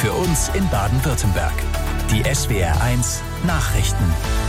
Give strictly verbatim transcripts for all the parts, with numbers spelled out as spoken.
Für uns in Baden-Württemberg. Die S W R eins Nachrichten.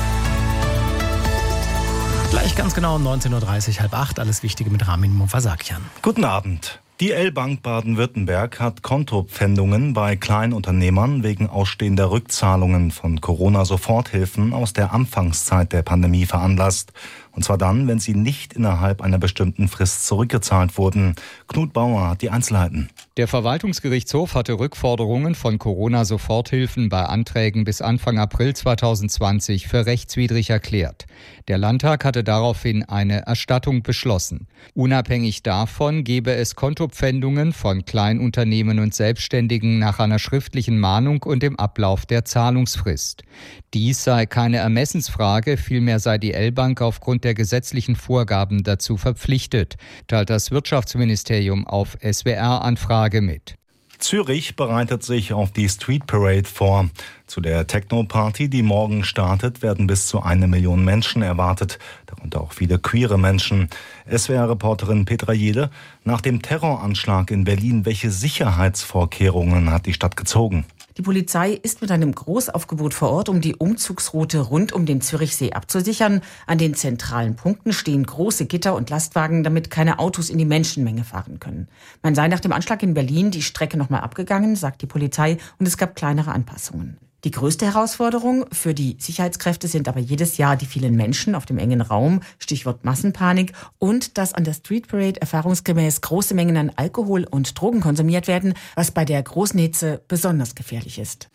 Gleich ganz genau um neunzehn Uhr dreißig, halb acht. Alles Wichtige mit Ramin Mofasakian. Guten Abend. Die L-Bank Baden-Württemberg hat Kontopfändungen bei Kleinunternehmern wegen ausstehender Rückzahlungen von Corona-Soforthilfen aus der Anfangszeit der Pandemie veranlasst. Und zwar dann, wenn sie nicht innerhalb einer bestimmten Frist zurückgezahlt wurden. Knut Bauer hat die Einzelheiten. Der Verwaltungsgerichtshof hatte Rückforderungen von Corona-Soforthilfen bei Anträgen bis Anfang April zweitausendzwanzig für rechtswidrig erklärt. Der Landtag hatte daraufhin eine Erstattung beschlossen. Unabhängig davon gebe es Kontopfändungen von Kleinunternehmen und Selbstständigen nach einer schriftlichen Mahnung und dem Ablauf der Zahlungsfrist. Dies sei keine Ermessensfrage, vielmehr sei die L-Bank aufgrund der gesetzlichen Vorgaben dazu verpflichtet, teilt das Wirtschaftsministerium auf S W R-Anfrage mit. Zürich bereitet sich auf die Street Parade vor. Zu der Techno-Party, die morgen startet, werden bis zu eine Million Menschen erwartet, darunter auch viele queere Menschen. S W R-Reporterin Petra Jede, nach dem Terroranschlag in Berlin, welche Sicherheitsvorkehrungen hat die Stadt gezogen? Die Polizei ist mit einem Großaufgebot vor Ort, um die Umzugsroute rund um den Zürichsee abzusichern. An den zentralen Punkten stehen große Gitter und Lastwagen, damit keine Autos in die Menschenmenge fahren können. Man sei nach dem Anschlag in Berlin die Strecke nochmal abgegangen, sagt die Polizei, und es gab kleinere Anpassungen. Die größte Herausforderung für die Sicherheitskräfte sind aber jedes Jahr die vielen Menschen auf dem engen Raum, Stichwort Massenpanik, und dass an der Street Parade erfahrungsgemäß große Mengen an Alkohol und Drogen konsumiert werden, was bei der großen Hitze besonders gefährlich ist.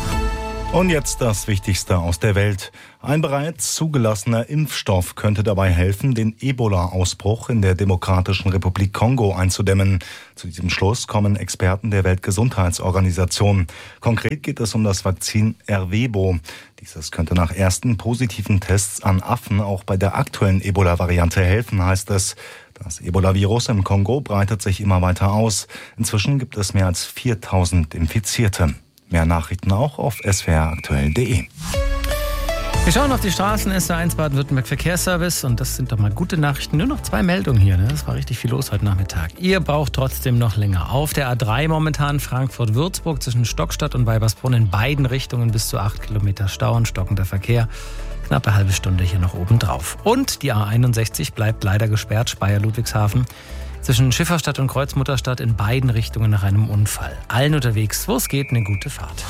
Und jetzt das Wichtigste aus der Welt. Ein bereits zugelassener Impfstoff könnte dabei helfen, den Ebola-Ausbruch in der Demokratischen Republik Kongo einzudämmen. Zu diesem Schluss kommen Experten der Weltgesundheitsorganisation. Konkret geht es um das Vakzin Ervebo. Dieses könnte nach ersten positiven Tests an Affen auch bei der aktuellen Ebola-Variante helfen, heißt es. Das Ebola-Virus im Kongo breitet sich immer weiter aus. Inzwischen gibt es mehr als viertausend Infizierte. Mehr Nachrichten auch auf s w r aktuell punkt d e. Wir schauen auf die Straßen, S W R eins Baden-Württemberg Verkehrsservice, und das sind doch mal gute Nachrichten. Nur noch zwei Meldungen hier, ne? Das war richtig viel los heute Nachmittag. Ihr braucht trotzdem noch länger. Auf der A drei momentan Frankfurt-Würzburg zwischen Stockstadt und Weibersbrunn in beiden Richtungen bis zu acht Kilometer Stau und stockender Verkehr. Knappe halbe Stunde hier noch oben drauf. Und die A einundsechzig bleibt leider gesperrt, Speyer-Ludwigshafen. Zwischen Schifferstadt und Kreuzmutterstadt in beiden Richtungen nach einem Unfall. Allen unterwegs, wo es geht, eine gute Fahrt.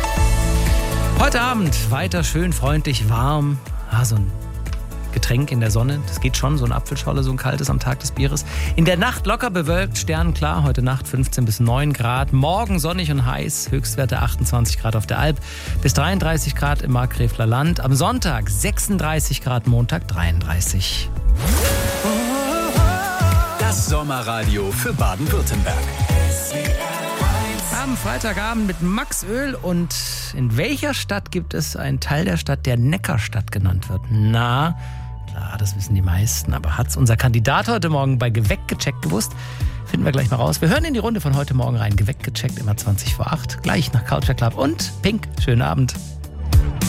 Heute Abend weiter schön freundlich, warm. Ah, so ein Getränk in der Sonne, das geht schon, so eine Apfelscholle, so ein kaltes am Tag des Bieres. In der Nacht locker bewölkt, sternenklar, heute Nacht fünfzehn bis neun Grad. Morgen sonnig und heiß, Höchstwerte achtundzwanzig Grad auf der Alp, bis dreiunddreißig Grad im Markgräfler Land. Am Sonntag sechsunddreißig Grad, Montag dreiunddreißig. Das Sommerradio für Baden-Württemberg. Am Freitagabend mit Max Öl. Und in welcher Stadt gibt es einen Teil der Stadt, der Neckarstadt genannt wird? Na, klar, das wissen die meisten. Aber hat's unser Kandidat heute Morgen bei Geweckt gecheckt gewusst? Finden wir gleich mal raus. Wir hören in die Runde von heute Morgen rein. Geweckt gecheckt, immer zwanzig vor acht. Gleich nach Culture Club und Pink. Schönen Abend.